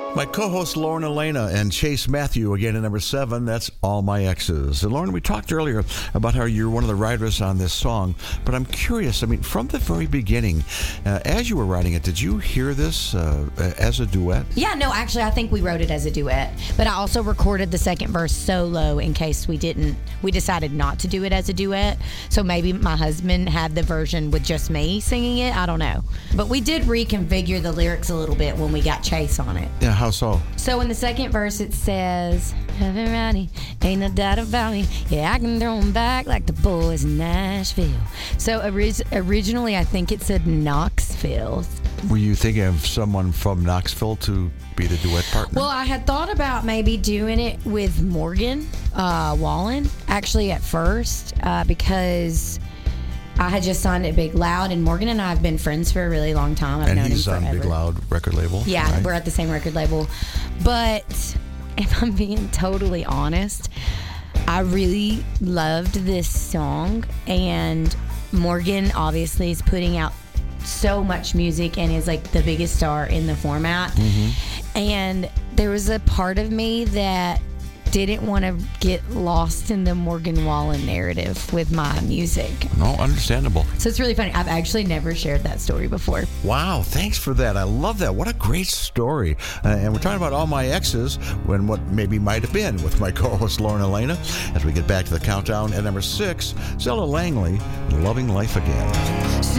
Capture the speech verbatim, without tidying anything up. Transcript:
My co-host Lauren Elena and Chase Matthew again at number seven. That's All My Exes. And Lauren, we talked earlier about how you're one of the writers on this song, but I'm curious. I mean, from the very beginning, uh, as you were writing it, did you hear this uh, as a duet? Yeah, no, actually, I think we wrote it as a duet, but I also recorded the second verse solo in case we didn't. We decided not to do it as a duet, so maybe my husband had the version with just me singing it. I don't know, but we did reconfigure the lyrics a little bit when we got Chase on it. Yeah. How so? So in the second verse it says, "Everybody, ain't no doubt about me. Yeah, I can throw 'em back like the boys in Nashville." So orig- originally I think it said Knoxville. Were you thinking of someone from Knoxville to be the duet partner? Well, I had thought about maybe doing it with Morgan uh, Wallen, actually at first, uh, because I had just signed at Big Loud, and Morgan and I have been friends for a really long time. I've and known he's him on forever. Big Loud record label. Yeah, right? we're at the same record label. But if I'm being totally honest, I really loved this song, and Morgan obviously is putting out so much music and is like the biggest star in the format. Mm-hmm. And there was a part of me that didn't want to get lost in the Morgan Wallen narrative with my music. No, understandable. So it's really funny. I've actually never shared that story before. Wow, thanks for that. I love that. What a great story. Uh, and we're talking about All My Exes, when what maybe might have been, with my co-host Lauren Elena. As we get back to the countdown at number six, Zella Langley, Loving Life Again.